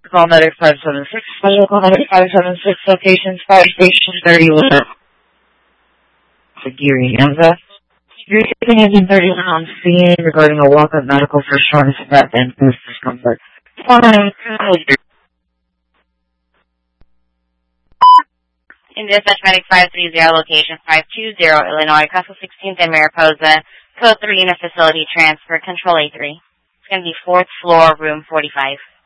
Call Medic 576. Special Call Medic 576. Locations 5 Station 31. Sagiri, Anza. You're taking engine 31 on scene regarding a walk-up medical for shortness of breath and boost discomfort. Fine. In Dispatch Medic 530, location 520, Illinois, Castle 16th and Mariposa, code 3 unit facility transfer, control A3. It's going to be 4th floor, room 45.